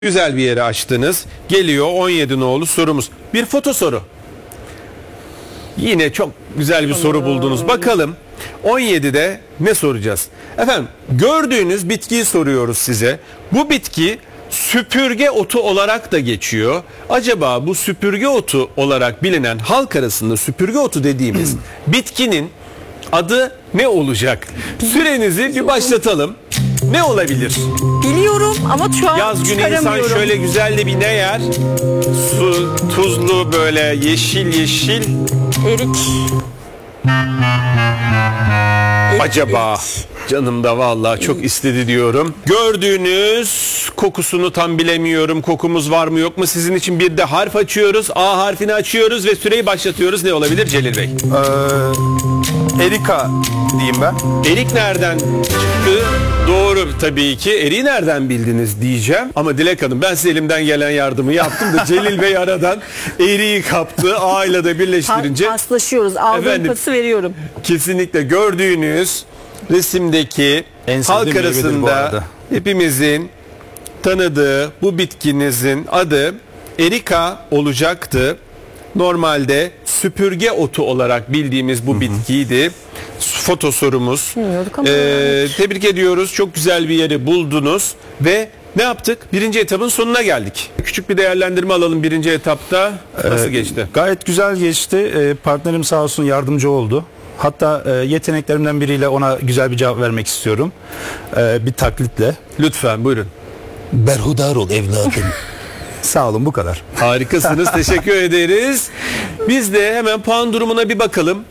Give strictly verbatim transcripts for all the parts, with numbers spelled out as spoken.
Güzel bir yere açtınız. Geliyor on yedi nolu sorumuz. Bir foto soru. Yine çok güzel bir soru buldunuz. Bakalım on yedide ne soracağız? Efendim, gördüğünüz bitkiyi soruyoruz size. Bu bitki süpürge otu olarak da geçiyor. Acaba bu süpürge otu olarak bilinen, halk arasında süpürge otu dediğimiz bitkinin adı ne olacak? Sürenizi bir başlatalım. Ne olabilir? Biliyorum ama şu an Yaz günü insan çıkaramıyorum. şöyle güzel de bir ne yer? Su, tuzlu böyle yeşil yeşil. Erik. Acaba canım da vallahi çok istedi diyorum. Gördüğünüz kokusunu tam bilemiyorum. Kokumuz var mı yok mu? Sizin için bir de harf açıyoruz. A harfini açıyoruz ve süreyi başlatıyoruz. Ne olabilir Celil Bey? Ee, Erika diyeyim ben. Erik nereden çıktı? Doğru tabii ki. Eriği nereden bildiniz diyeceğim. Ama Dilek Hanım, ben size elimden gelen yardımı yaptım da Celil Bey aradan eriği kaptı. A ile de birleştirince. Paslaşıyoruz. Aldığım Efendim, pası veriyorum. Kesinlikle gördüğünüz resimdeki En sevdiğim halk meyvedir bu arasında arada. hepimizin tanıdığı bu bitkinizin adı Erika olacaktı. Normalde süpürge otu olarak bildiğimiz bu bitkiydi. Foto sorumuz. Bilmiyorduk ama Ee, tebrik ediyoruz. Çok güzel bir yeri buldunuz ve ne yaptık? Birinci etapın sonuna geldik. Küçük bir değerlendirme alalım birinci etapta. Nasıl Ee, geçti? Gayet güzel geçti. Ee, partnerim sağ olsun yardımcı oldu. Hatta e, yeteneklerimden biriyle ona güzel bir cevap vermek istiyorum. Ee, bir taklitle. Lütfen buyurun. Berhudar ol evladım. Sağ olun, bu kadar. Harikasınız. Teşekkür ederiz. Biz de hemen puan durumuna bir bakalım.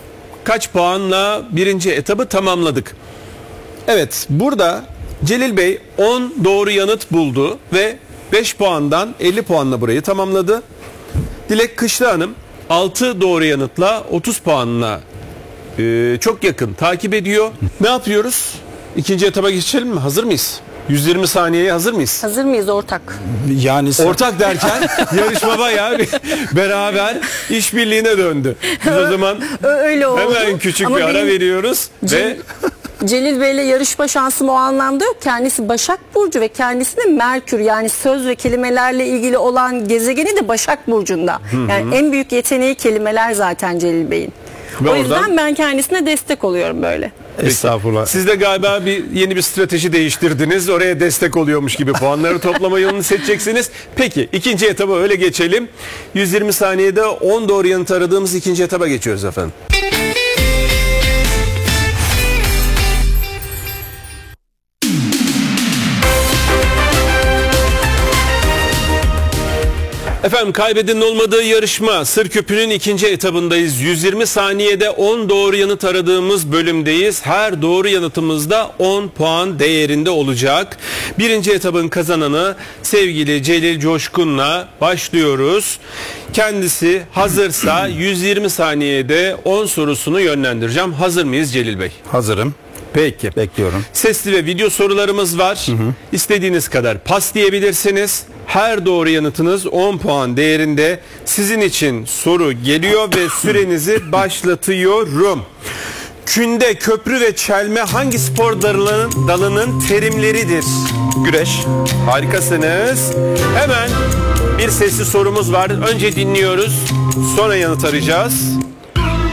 Kaç puanla birinci etabı tamamladık? Evet, burada Celil Bey on doğru yanıt buldu ve beş puandan elli puanla burayı tamamladı. Dilek Kışlı Hanım altı doğru yanıtla otuz puanla e, çok yakın takip ediyor. Ne yapıyoruz? İkinci etaba geçelim mi? Hazır mıyız? yüz yirmi saniyeye hazır mıyız? Hazır mıyız ortak? Yani sen- Ortak derken yarışma bayağı bir beraber işbirliğine döndü. Biz o zaman Ö- Öyle oldu. hemen küçük Ama bir ara benim veriyoruz ve Celil Bey'le yarışma şansım o anlamda yok. Kendisi Başak Burcu ve kendisi de Merkür, yani söz ve kelimelerle ilgili olan gezegeni de Başak Burcu'nda. Yani en büyük yeteneği kelimeler zaten Celil Bey'in. Ve O yüzden oradan- ben kendisine destek oluyorum böyle. Estağfurullah. siz de galiba bir yeni bir strateji değiştirdiniz. Oraya destek oluyormuş gibi puanları toplama yolunu seçeceksiniz. Peki ikinci etaba öyle geçelim. yüz yirmi saniyede on doğru yanıt aradığımız ikinci etaba geçiyoruz efendim. Efendim, kaybedenin olmadığı yarışma Sır Köpüğü'nün ikinci etabındayız. yüz yirmi saniyede on doğru yanıt aradığımız bölümdeyiz. Her doğru yanıtımızda on puan değerinde olacak. Birinci etabın kazananı sevgili Celil Coşkun'la başlıyoruz. Kendisi hazırsa yüz yirmi saniyede on sorusunu yönlendireceğim. Hazır mıyız Celil Bey? Hazırım. Peki. Bekliyorum. Sesli ve video sorularımız var. Hı hı. İstediğiniz kadar pas diyebilirsiniz. Her doğru yanıtınız on puan değerinde. Sizin için soru geliyor ve sürenizi başlatıyorum. Künde, köprü ve çelme hangi spor dalının, dalının terimleridir? Güreş. Harikasınız. Hemen bir sesli sorumuz var. Önce dinliyoruz. Sonra yanıt arayacağız.